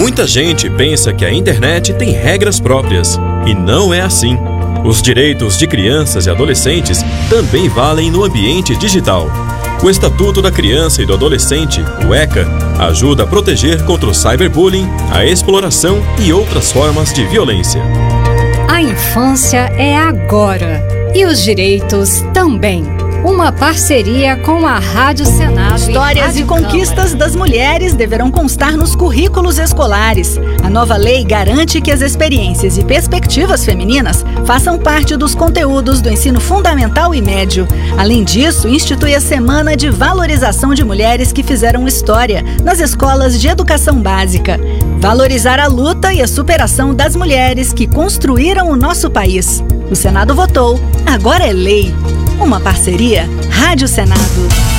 Muita gente pensa que a internet tem regras próprias, e não é assim. Os direitos de crianças e adolescentes também valem no ambiente digital. O Estatuto da Criança e do Adolescente, o ECA, ajuda a proteger contra o cyberbullying, a exploração e outras formas de violência. A infância é agora e os direitos também. Uma parceria com a Rádio Senado. Histórias e conquistas das mulheres deverão constar nos currículos escolares. A nova lei garante que as experiências e perspectivas femininas façam parte dos conteúdos do ensino fundamental e médio. Além disso, institui a Semana de Valorização de Mulheres que fizeram história nas escolas de educação básica. Valorizar a luta e a superação das mulheres que construíram o nosso país. O Senado votou, agora é lei. Uma parceria Rádio Senado.